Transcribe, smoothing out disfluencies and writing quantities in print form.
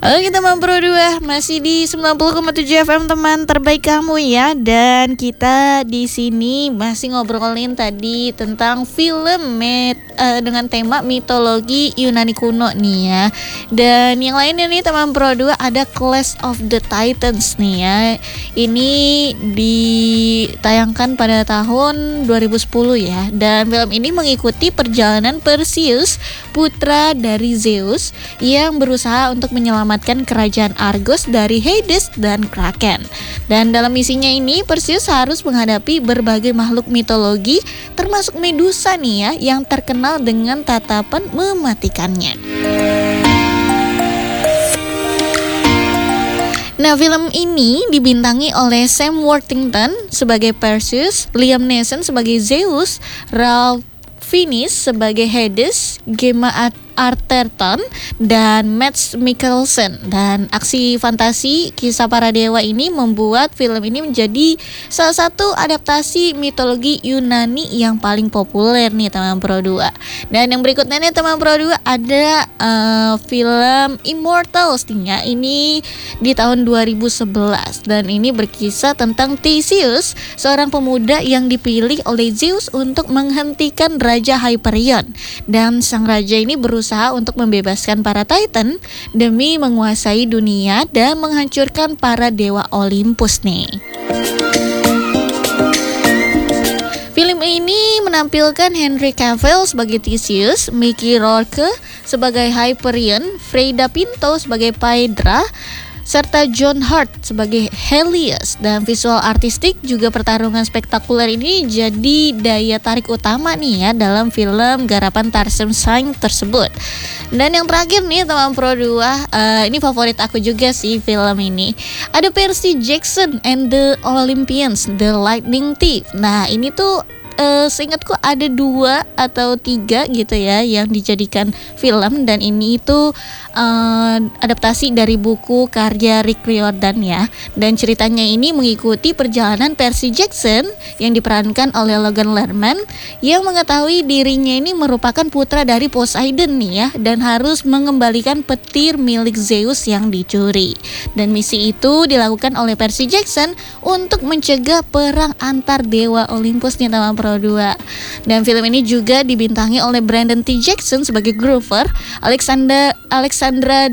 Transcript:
Oke teman Pro 2, masih di 90,7 FM teman terbaik kamu ya. Dan kita di sini masih ngobrolin tadi tentang film dengan tema mitologi Yunani kuno nih ya. Dan yang lainnya nih teman Pro 2 ada Clash of the Titans nih ya. Ini ditayangkan pada tahun 2010 ya. Dan film ini mengikuti perjalanan Perseus, putra dari Zeus, yang berusaha untuk menyelamatkan kerajaan Argos dari Hades dan Kraken. Dan dalam misinya ini Perseus harus menghadapi berbagai makhluk mitologi termasuk Medusa nih ya, yang terkenal dengan tatapan mematikannya. Nah, film ini dibintangi oleh Sam Worthington sebagai Perseus, Liam Neeson sebagai Zeus, Ralph Fiennes sebagai Hades, Gemma Arterton, dan Mads Mikkelsen. Dan aksi fantasi kisah para dewa ini membuat film ini menjadi salah satu adaptasi mitologi Yunani yang paling populer nih teman Pro 2. Dan yang berikutnya nih teman Pro 2 ada film Immortals nih ya. Ini di tahun 2011 dan ini berkisah tentang Theseus, seorang pemuda yang dipilih oleh Zeus untuk menghentikan Raja Hyperion. Dan sang raja ini berusaha untuk membebaskan para Titan demi menguasai dunia dan menghancurkan para dewa Olympus nih. Film ini menampilkan Henry Cavill sebagai Theseus, Mickey Rourke sebagai Hyperion, Freida Pinto sebagai Phaedra, serta John Hurt sebagai Helios. Dan visual artistik juga pertarungan spektakuler ini jadi daya tarik utama nih ya dalam film garapan Tarsem Singh tersebut. Dan yang terakhir nih teman Pro 2, ini favorit aku juga sih film ini. Ada Percy Jackson and the Olympians, The Lightning Thief. Nah ini tuh seingatku ada 2 atau 3 gitu ya yang dijadikan film, dan ini itu adaptasi dari buku karya Rick Riordan ya. Dan ceritanya ini mengikuti perjalanan Percy Jackson yang diperankan oleh Logan Lerman yang mengetahui dirinya ini merupakan putra dari Poseidon nih ya, dan harus mengembalikan petir milik Zeus yang dicuri. Dan misi itu dilakukan oleh Percy Jackson untuk mencegah perang antar dewa Olympus nih teman Pro 2. Dan film ini juga dibintangi oleh Brandon T. Jackson sebagai Grover, Alexandra